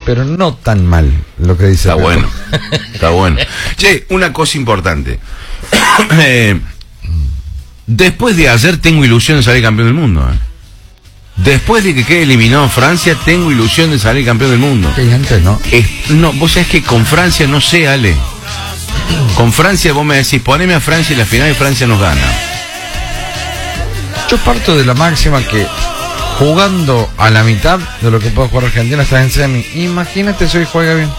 pero no tan mal lo que dice. Está bueno, está bueno. Che, una cosa importante. Después de ayer tengo ilusión de salir campeón del mundo. Después de que quede eliminado Francia, tengo ilusión de salir campeón del mundo. Que antes no. No, vos sabés que con Francia no sé, Ale. Con Francia vos me decís, poneme a Francia en la final y Francia nos gana. Yo parto de la máxima que jugando a la mitad de lo que puede jugar Argentina está en semi. Imagínate si hoy juega bien.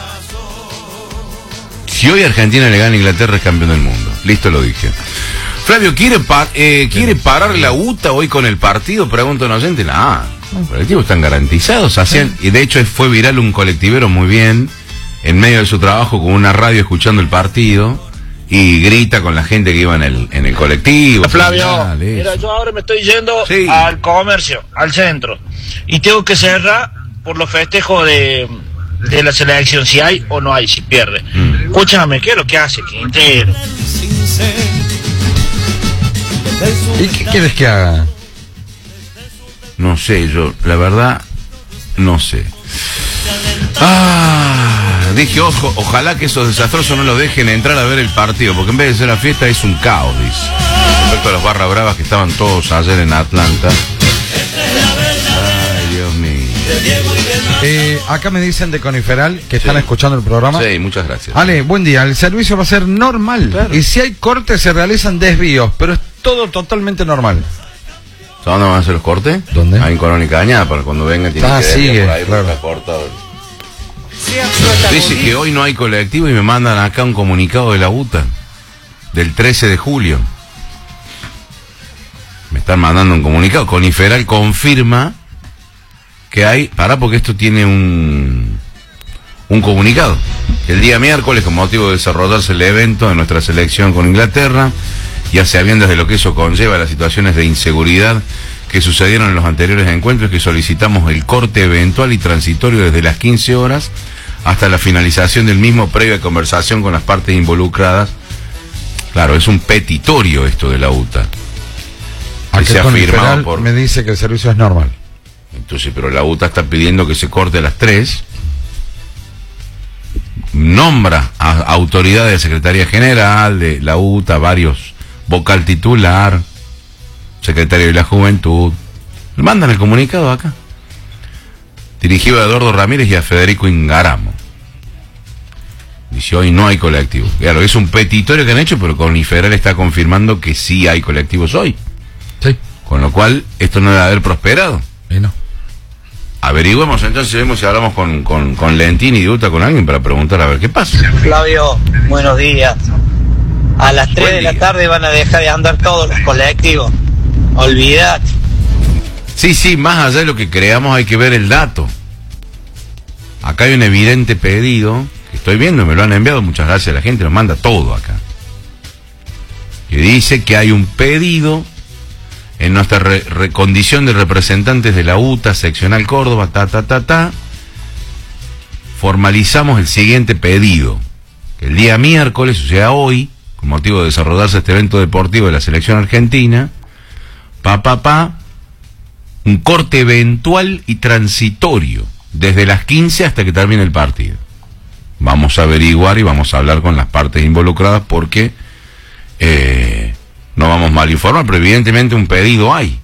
Si hoy Argentina le gana a Inglaterra, es campeón del mundo. Listo, lo dije. Flavio, ¿quiere parar la UTA hoy con el partido? Pregunta un oyente. Nah, los colectivos están garantizados. Y de hecho fue viral un colectivero muy bien, en medio de su trabajo con una radio escuchando el partido, y grita con la gente que iba en el colectivo. Flavio, mira, yo ahora me estoy yendo al comercio, al centro, y tengo que cerrar por los festejos de la selección, si hay o no hay, si pierde. Escúchame, ¿qué es lo que hace Quintero? ¿Y qué quieres que haga? No sé, yo, la verdad, no sé. Dije, ojalá que esos desastrosos no lo dejen entrar a ver el partido, porque en vez de ser la fiesta es un caos, dice. Respecto a los barra bravas que estaban todos ayer en Atlanta. Ay, Dios mío. Acá me dicen de Coniferal que están escuchando el programa. Sí, muchas gracias. Ale, buen día. El servicio va a ser normal. Claro. Y si hay cortes se realizan desvíos, pero es todo totalmente normal. ¿Dónde van a hacer los cortes? ¿Dónde? Ahí en Corona y Cañada, para cuando venga tiene que sigue, por ahí, claro. Dice que hoy no hay colectivo y me mandan acá un comunicado de la UTA del 13 de julio. Me están mandando un comunicado. Coniferal confirma que hay, porque esto tiene un comunicado. El día miércoles, con motivo de desarrollarse el evento de nuestra selección con Inglaterra, ya se sabiendo de lo que eso conlleva, las situaciones de inseguridad que sucedieron en los anteriores encuentros, que solicitamos el corte eventual y transitorio desde las 15 horas hasta la finalización del mismo, previa conversación con las partes involucradas. Claro, es un petitorio esto de la UTA. Que se ha firmado por... Me dice que el servicio es normal. Entonces, pero la UTA está pidiendo que se corte a las 3. Nombra a autoridades de Secretaría General de la UTA, varios, vocal titular, secretario de la Juventud. Le mandan el comunicado acá. Dirigido a Eduardo Ramírez y a Federico Ingaramo. Dice, hoy no hay colectivo. Claro, es un petitorio que han hecho, pero Coniferal está confirmando que sí hay colectivos hoy. Sí. Con lo cual, esto no debe haber prosperado. No. Averigüemos entonces, vemos si hablamos con Lentín y de UTA con alguien para preguntar a ver qué pasa. Flavio, buenos días. A las 3 de la tarde van a dejar de andar todos los colectivos. Olvídate. Sí, más allá de lo que creamos hay que ver el dato. Acá hay un evidente pedido, que estoy viendo, me lo han enviado, muchas gracias, la gente nos manda todo acá. Que dice que hay un pedido en nuestra condición de representantes de la UTA, seccional Córdoba, formalizamos el siguiente pedido. Que el día miércoles, o sea hoy, con motivo de desarrollarse este evento deportivo de la selección argentina, un corte eventual y transitorio, desde las 15 hasta que termine el partido. Vamos a averiguar y vamos a hablar con las partes involucradas porque no vamos mal informar, pero evidentemente un pedido hay.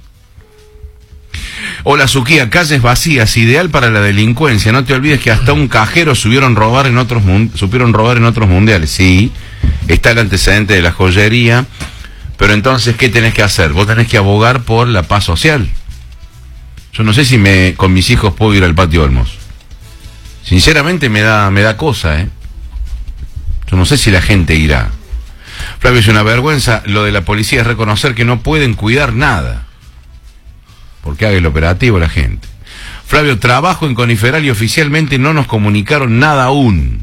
Hola, Suquía, calles vacías, ideal para la delincuencia. No te olvides que hasta un cajero supieron robar en otros mundiales. Sí, está el antecedente de la joyería, pero entonces, ¿qué tenés que hacer? Vos tenés que abogar por la paz social. Yo no sé si con mis hijos puedo ir al patio Olmos. Sinceramente me da cosa, Yo no sé si la gente irá. Flavio, es una vergüenza. Lo de la policía es reconocer que no pueden cuidar nada. Porque haga el operativo la gente. Flavio, trabajo en Coniferal y oficialmente no nos comunicaron nada aún.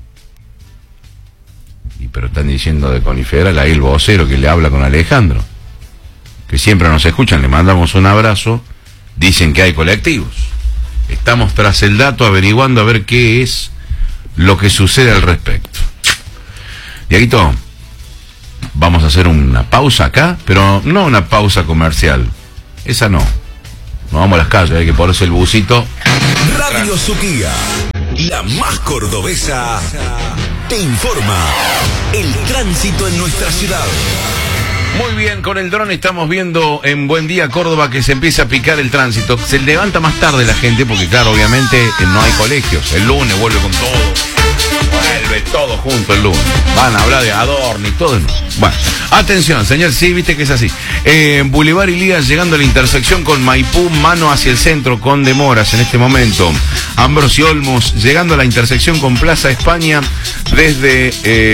Pero están diciendo de Coniferal, ahí el vocero que le habla con Alejandro, que siempre nos escuchan, le mandamos un abrazo. Dicen que hay colectivos. Estamos tras el dato averiguando a ver qué es lo que sucede al respecto. Dieguito, vamos a hacer una pausa acá, pero no una pausa comercial. Esa no. Nos vamos a las calles, hay que ponerse el busito. Radio Suquía. la más cordobesa, te informa el tránsito en nuestra ciudad. Muy bien, con el dron estamos viendo en Buen Día Córdoba que se empieza a picar el tránsito. Se levanta más tarde la gente porque, claro, obviamente no hay colegios. El lunes vuelve con todo. Vuelve todo junto el lunes. Van a hablar de Adorno y todo. Bueno, atención, señor, sí, viste que es así. Boulevard Ilías llegando a la intersección con Maipú, mano hacia el centro con demoras en este momento. Ambrosio Olmos llegando a la intersección con Plaza España desde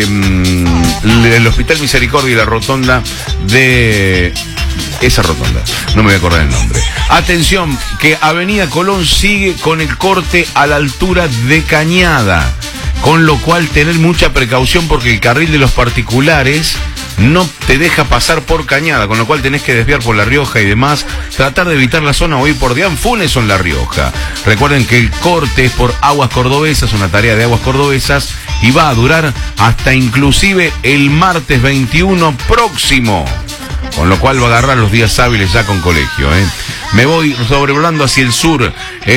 el Hospital Misericordia y la rotonda de esa rotonda, no me voy a acordar el nombre. Atención, que Avenida Colón sigue con el corte a la altura de Cañada, con lo cual tener mucha precaución porque el carril de los particulares no te deja pasar por Cañada, con lo cual tenés que desviar por La Rioja y demás, tratar de evitar la zona o ir por Dianfunes o en La Rioja. Recuerden que el corte es por Aguas Cordobesas, una tarea de Aguas Cordobesas, y va a durar hasta inclusive el martes 21 próximo, con lo cual va a agarrar los días hábiles ya con colegio. Me voy sobrevolando hacia el sur,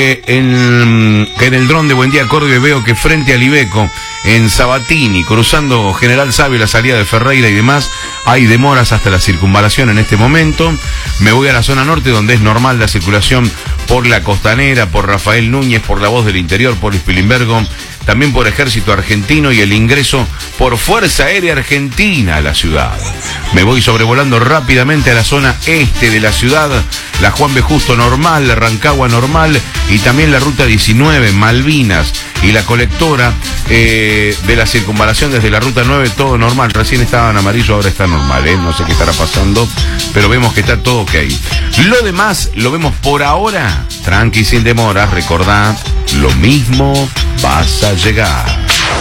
en el dron de Buen Día Córdoba veo que frente al Ibeco, en Sabatini, cruzando General Sabio, la salida de Ferreira y demás, hay demoras hasta la circunvalación en este momento. Me voy a la zona norte, donde es normal la circulación por la Costanera, por Rafael Núñez, por La Voz del Interior, por Spilimbergo, también por Ejército Argentino y el ingreso por Fuerza Aérea Argentina a la ciudad. Me voy sobrevolando rápidamente a la zona este de la ciudad, la Juan B. Justo normal, la Rancagua normal y también la Ruta 19, Malvinas, y la colectora de la circunvalación desde la Ruta 9, todo normal. Recién estaba en amarillo, ahora está normal, no sé qué estará pasando, pero vemos que está todo ok. Lo demás lo vemos por ahora, tranqui, sin demora. Recordá, lo mismo vas a llegar.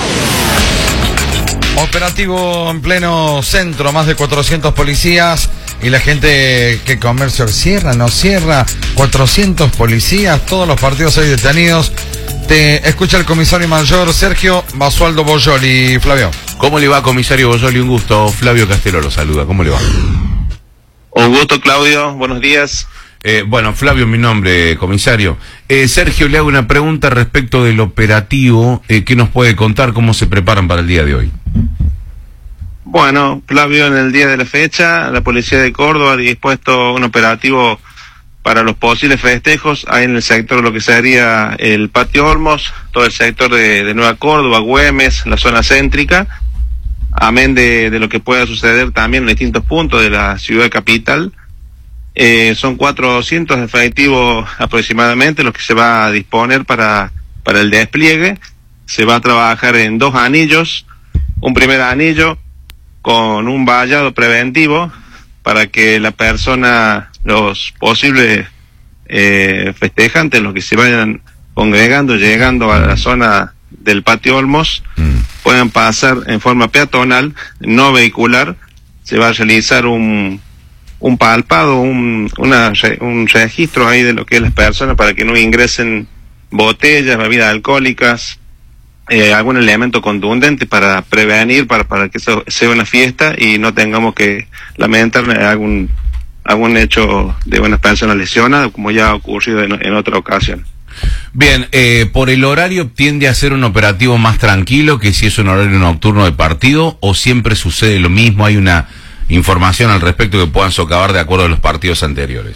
Operativo en pleno centro, más de 400 policías y la gente que comercio cierra, no cierra, 400 policías, todos los partidos hay detenidos. Te escucha el comisario mayor Sergio Basualdo Boyoli. Flavio. ¿Cómo le va, comisario Boyoli? Un gusto. Flavio Castelo lo saluda. ¿Cómo le va? Un gusto, Claudio. Buenos días. Bueno, Flavio, mi nombre, comisario. Sergio, le hago una pregunta respecto del operativo. ¿Qué nos puede contar? ¿Cómo se preparan para el día de hoy? Bueno, Flavio, en el día de la fecha, la Policía de Córdoba ha dispuesto un operativo para los posibles festejos ahí en el sector, lo que sería el Patio Olmos, todo el sector de Nueva Córdoba, Güemes, la zona céntrica, amén de lo que pueda suceder también en distintos puntos de la ciudad capital. Son 400 efectivos aproximadamente los que se va a disponer para el despliegue. Se va a trabajar en 2 anillos, un primer anillo con un vallado preventivo para que la persona, los posibles festejantes, los que se vayan congregando, llegando a la zona del Patio Olmos, puedan pasar en forma peatonal, no vehicular. Se va a realizar un palpado, un registro ahí de lo que es las personas para que no ingresen botellas, bebidas alcohólicas, algún elemento contundente para prevenir, para que eso sea una fiesta y no tengamos que lamentar algún hecho de una persona lesionada, como ya ha ocurrido en otra ocasión. Bien, por el horario tiende a ser un operativo más tranquilo que si es un horario nocturno de partido, o siempre sucede lo mismo, hay una información al respecto que puedan socavar de acuerdo a los partidos anteriores.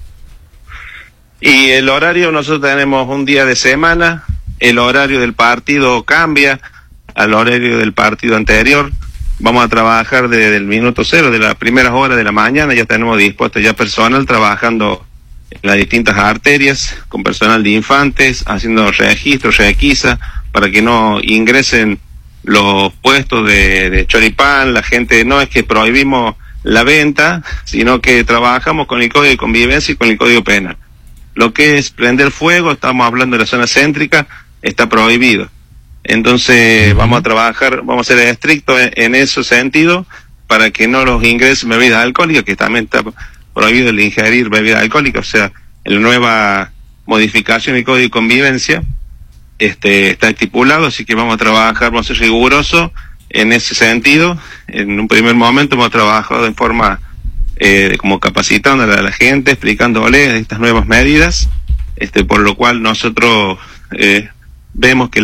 Y el horario, nosotros tenemos un día de semana, el horario del partido cambia al horario del partido anterior. Vamos a trabajar desde el minuto cero, de las primeras horas de la mañana, ya tenemos dispuesto ya personal trabajando en las distintas arterias, con personal de infantes, haciendo registros, requisa, para que no ingresen los puestos de choripán. La gente, no es que prohibimos la venta, sino que trabajamos con el Código de Convivencia y con el Código Penal. Lo que es prender fuego, estamos hablando de la zona céntrica, está prohibido. Entonces vamos a trabajar, vamos a ser estrictos en ese sentido, para que no los ingresen bebidas alcohólicas, que también está prohibido el ingerir bebidas alcohólicas. O sea, en la nueva modificación del Código de Convivencia está estipulado, así que vamos a trabajar, vamos a ser rigurosos en ese sentido. En un primer momento hemos trabajado en forma como capacitando a la gente, explicándole estas nuevas medidas, por lo cual nosotros vemos que